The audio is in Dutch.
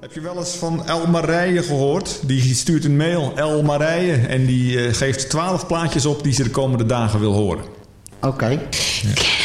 Heb je wel eens van El Marije gehoord? Die stuurt een mail, El Marije, en die geeft 12 plaatjes op die ze de komende dagen wil horen. Oké. Ja.